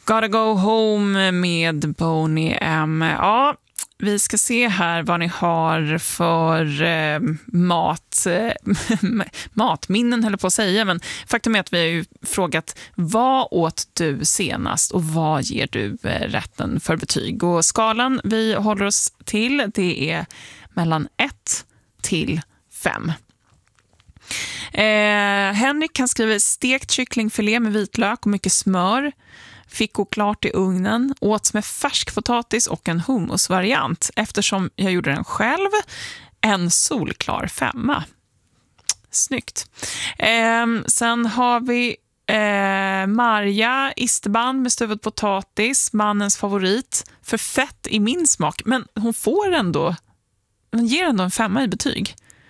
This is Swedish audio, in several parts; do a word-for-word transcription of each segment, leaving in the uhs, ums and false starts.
Gotta Go Home med Boney M. Ja, vi ska se här vad ni har för eh, mat, eh, matminnen höll jag på att säga, men faktum är att vi har ju frågat vad åt du senast och vad ger du eh, rätten för betyg? Och skalan vi håller oss till, det är mellan ett till fem. Eh, Henrik kan skriva stekt kycklingfilé med vitlök och mycket smör. Fick gå klart i ugnen, åts med färskpotatis och en hummusvariant. Eftersom jag gjorde den själv, en solklar femma. Snyggt. Eh, sen har vi eh, Marja, isterband med stuvad potatis, mannens favorit. För fett i min smak, men hon får ändå, hon ger ändå en femma i betyg.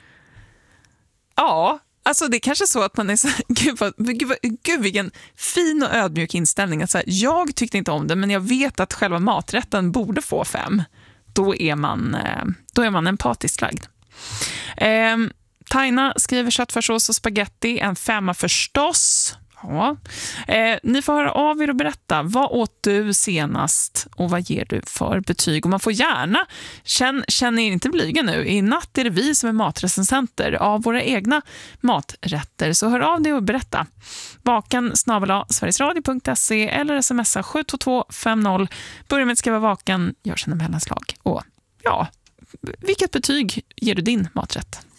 Ja, alltså det är kanske så att man är så gud, vad, gud, vad, gud vilken fin och ödmjuk inställning att så här, jag tyckte inte om det, men jag vet att själva maträtten borde få fem. Då är man då är man empatiskt lagd. Eh, Taina skriver köttfärssås och spaghetti, en femma förstås. Ja. Eh, ni får höra av er och berätta, vad åt du senast och vad ger du för betyg? Och man får gärna, känn, känn er inte blyga nu, i natt är det vi som är matrecensenter av våra egna maträtter, så hör av dig och berätta. Vaken snabel-a sverigesradio punkt se eller smsa sju två två fem noll. Börja med att skriva vaken, gör sina mellanslag och ja, vilket betyg ger du din maträtt?